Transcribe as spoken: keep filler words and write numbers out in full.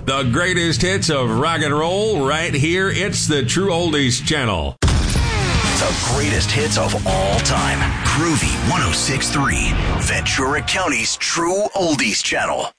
The greatest hits of rock and roll right here. It's the True Oldies Channel. The greatest hits of all time. Groovy one oh six point three. Ventura County's True Oldies Channel.